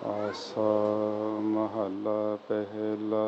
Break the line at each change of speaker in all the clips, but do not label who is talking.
ਆਸਾ ਮਹੱਲਾ ਪਹਿਲਾ।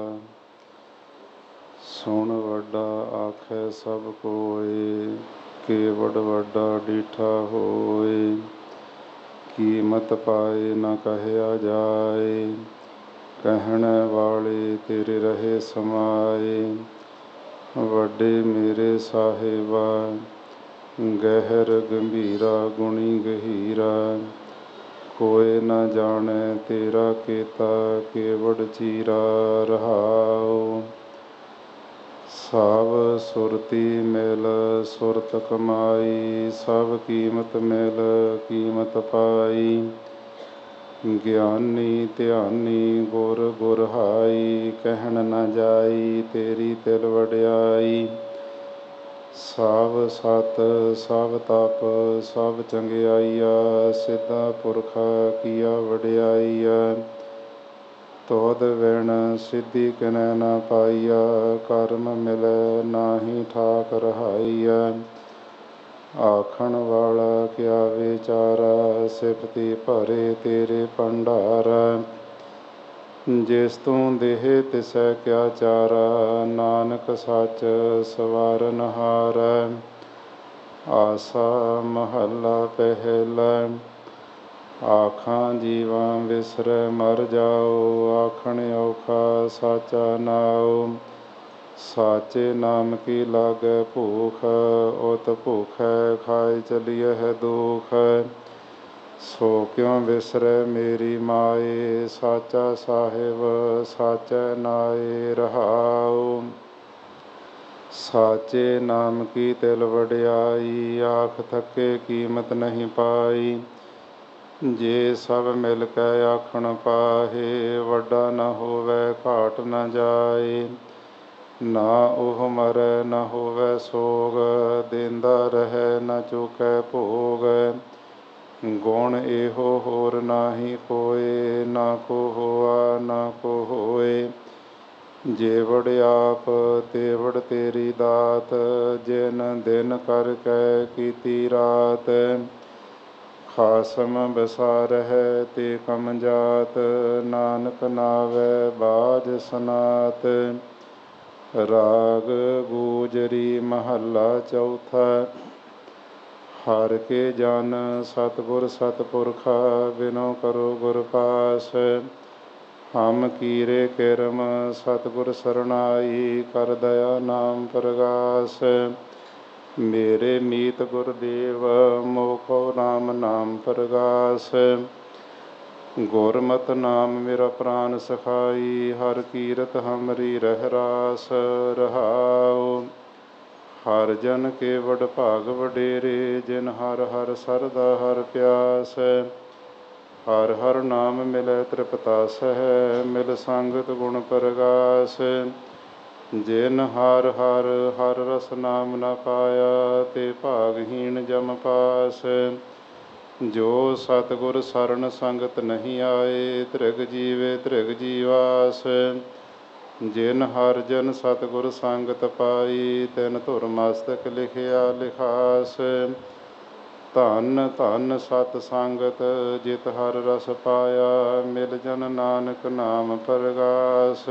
ਸੁਣ ਵੱਡਾ ਆਖੈ ਸਭ ਕੋਇ, ਕੇਵਡ ਵੱਡਾ ਡੀਠਾ ਹੋਇ। ਕੀਮਤ ਪਾਏ ਨ ਕਹਿਆ ਜਾਏ, ਕਹਿਣ ਵਾਲੇ ਤੇਰੇ ਰਹੇ ਸਮਾਏ। ਵੱਡੇ ਮੇਰੇ ਸਾਹਿਬਾ, ਗਹਿਰ ਗੰਭੀਰਾ ਗੁਣੀ ਗਹੀਰਾ। ਕੋਇ ਨ ਜਾਣੈ ਤੇਰਾ ਕੀਤਾ, ਕੇਵਡ ਚੀਰਾ ਰਹਾਉ। ਸਭ ਸੁਰਤੀ ਮਿਲ ਸੁਰਤ ਕਮਾਈ, ਸਭ ਕੀਮਤ ਮਿਲ ਕੀਮਤ ਪਾਈ। ਗਿਆਨੀ ਧਿਆਨੀ ਗੁਰ ਗੁਰ ਹਾਈ, ਕਹਿਣ ਨ ਜਾਈ ਤੇਰੀ ਤਿਲ ਵਡਿਆਈ। ਸਭ ਸਤ ਸਭ ਤਪ ਸਭ ਚੰਗਿਆਈਆ, ਸਿੱਧਾ ਪੁਰਖਾ ਕੀਆ ਵਡਿਆਈਆ। ਤੋਧ ਵਿਣ ਸਿੱਧੀ ਕਿਨੈ ਨ ਪਾਈਆ, ਕਰਮ ਮਿਲੈ ਨਾਹੀ ਠਾਕ ਰਹਾਈਆ। ਆਖਣ ਵਾਲਾ ਕਿਆ ਵਿਚਾਰਾ, ਸਿਫਤੀ ਭਰੇ ਤੇਰੇ ਭੰਡਾਰਾ। ਜਿਸ ਤੂੰ ਦੇਹ ਤਿਸੈ ਕਿਆ ਚਾਰਾ, ਨਾਨਕ ਸੱਚ ਸਵਾਰਨ ਹਾਰੈ। ਆਸਾ ਮਹੱਲਾ ਪਹਿਲਾ। ਆਖਾਂ ਜੀਵਾਂ ਵਿਸਰੈ ਮਰ ਜਾਉ, ਆਖਣ ਔਖਾ ਸਾਚਾ ਨਾਉ। ਸਾਚੇ ਨਾਮ ਕੀ ਲਾਗੈ ਭੂਖ, ਉਤ ਭੁਖੈ ਖਾਇ ਚਲੀਅਹਿ ਦੁਖ। ਸੋ ਕਿਉ ਵਿਸਰੈ ਮੇਰੀ ਮਾਏ, ਸਾਚਾ ਸਾਹਿਬ ਸਾਚੈ ਨਾਏ ਰਹਾਉ। ਸਾਚੇ ਨਾਮ ਕੀ ਤਿਲ ਵਡਿਆਈ, ਆਖ ਥਕੇ ਕੀਮਤ ਨਹੀਂ ਪਾਈ। ਜੇ ਸਭ ਮਿਲ ਕੇ ਆਖਣ ਪਾਹੇ, ਵੱਡਾ ਨ ਹੋਵੈ ਘਾਟ ਨ ਜਾਏ। ਨਾ ਉਹ ਮਰੈ ਨ ਹੋਵੈ ਸੋਗ, ਦੇਂਦਾ ਰਹੈ ਨ ਚੁਕੈ ਭੋਗ। ਗੁਣ ਇਹੋ ਹੋਰ ਨਾਹੀ ਕੋਇ, ਨਾ ਕੋ ਹੋਆ ਨਾ ਕੋ ਹੋਇ। ਜੇਵੜ ਆਪ ਤੇਵੜ ਤੇਰੀ ਦਾਤ, ਜਿਨ ਦਿਨ ਕਰਕੇ ਕੀਤੀ ਰਾਤ। ਖਾਸਮ ਵਿਸਾਰਹਿ ਤੇ ਕਮ ਜਾਤ, ਨਾਨਕ ਨਾਵੈ ਬਾਝ ਸਨਾਤ। ਰਾਗ ਗੂਜਰੀ ਮਹੱਲਾ ਚੌਥਾ। ਹਰਿ ਕੇ ਜਨ ਸਤਿਗੁਰ ਸਤਿਪੁਰਖਾ, ਬਿਨੋ ਕਰੋ ਗੁਰ ਪਾਸ। ਹਮ ਕੀਰੇ ਕਿਰਮ ਸਤਿਗੁਰ ਸਰਣਾਈ, ਕਰ ਦਇਆ ਨਾਮ ਪ੍ਰਗਾਸ। ਮੇਰੇ ਮੀਤ ਗੁਰਦੇਵ, ਮੋਖੋ ਨਾਮ ਨਾਮ ਪ੍ਰਗਾਸ। ਗੁਰਮਤਿ ਨਾਮ ਮੇਰਾ ਪ੍ਰਾਨ ਸਖਾਈ, ਹਰਿ ਕੀਰਤ ਹਮਰੀ ਰਹਿ ਰਾਸ ਰਹਾਉ। ਹਰਿ ਜਨ ਕੇ ਵਡ ਭਾਗ ਵਡੇਰੇ, ਜਿਨ ਹਰਿ ਹਰਿ ਸਰਦਾ ਹਰਿ ਪਿਆਸ। ਹਰਿ ਹਰਿ ਨਾਮ ਮਿਲੈ ਤ੍ਰਿਪਤਾਸਹਿ, ਮਿਲ ਸੰਗਤ ਗੁਣ ਪ੍ਰਗਾਸ। ਜਿਨ ਹਰਿ ਹਰਿ ਹਰਿ ਰਸ ਨਾਮ ਨ ਪਾਇਆ, ਤੇ ਭਾਗਹੀਣ ਜਮ ਪਾਸ। ਜੋ ਸਤਿਗੁਰ ਸਰਣ ਸੰਗਤ ਨਹੀਂ ਆਏ, ਧ੍ਰਿਗ ਜੀਵੇ ਧ੍ਰਿਗ ਜੀਵਾਸ। ਜਿਨ ਹਰਿ ਜਨ ਸਤਿਗੁਰ ਸੰਗਤ ਪਾਈ, ਤਿਨ ਧੁਰ ਮਸਤਕ ਲਿਖਿਆ ਲਿਖਾਸ। ਧੰਨ ਧੰਨ ਸਤ ਸੰਗਤ ਜਿਤ ਹਰਿ ਰਸ ਪਾਇਆ, ਮਿਲ ਜਨ ਨਾਨਕ ਨਾਮ ਪ੍ਰਗਾਸ।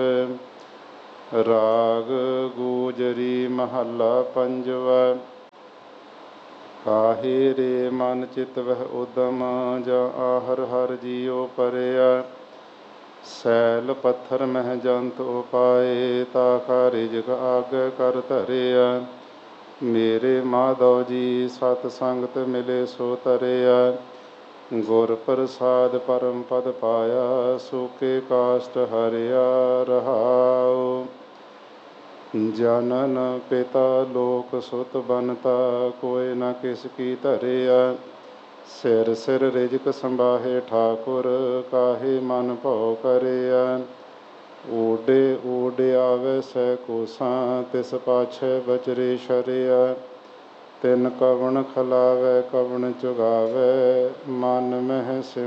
ਰਾਗ ਗੂਜਰੀ ਮਹੱਲਾ ਪੰਜਵਾ। ਕਾਹੇ ਰੇ ਮਨ ਚਿਤ ਵਹਿ ਉਦਮ, ਜਾਂ ਆਹਰ ਹਰਿ ਜੀਉ ਪਰਿਆ। ਸੈਲ ਪੱਥਰ ਮਹਿ ਜੰਤ ਉਪਾਏ, ਤਾ ਕਾ ਰਿਜਕ ਆਗੇ ਕਰ ਧਰਿਆ। ਮੇਰੇ ਮਾਧੋ ਜੀ ਸਤ ਸੰਗਤ ਮਿਲੇ ਸੋ ਤਰਿਆ। ਗੁਰ ਪ੍ਰਸਾਦ ਪਰਮ ਪਦ ਪਾਇਆ, ਸੂਕੇ ਕਾਸ਼ਟ ਹਰਿਆ ਰਹਾਉ। ਜਨਨ ਪਿਤਾ ਲੋਕ ਸੁਤ ਬਨਤਾ, ਕੋਇ ਨ ਕਿਸ ਕੀ ਧਰਿਆ। ਸਿਰ ਸਿਰ ਰਿਜਕ ਸੰਬਾਹੇ ਠਾਕੁਰ, ਕਾਹੇ ਮਨ ਭਉ ਕਰਿਆ। ਊਡੇ ਊਡ ਆਵੈ ਸੈ ਕੋਸਾ, ਤਿਸ ਪਾਛੈ ਬਚਰੇ ਸ਼ਰਿਆ। ਤਿਨ ਕਵਣ ਖਲਾਵੈ ਕਵਣ ਚੁਗਾਵੈ, ਮਨ ਮਹਿ